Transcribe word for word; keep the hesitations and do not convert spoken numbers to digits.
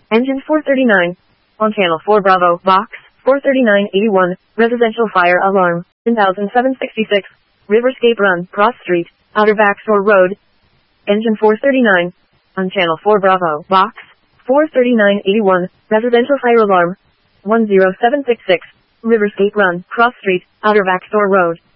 Engine four thirty-nine. On Channel four Bravo, Box four thirty-nine eighty-one, Residential Fire Alarm, ten thousand seven hundred sixty-six, Riverscape Run, Cross Street, Outer Vaxtor Road. Engine four thirty-nine. On Channel four Bravo, Box four thirty-nine eighty-one, Residential Fire Alarm, one zero seven six six, Riverscape Run, Cross Street, Outer Vaxtor Road.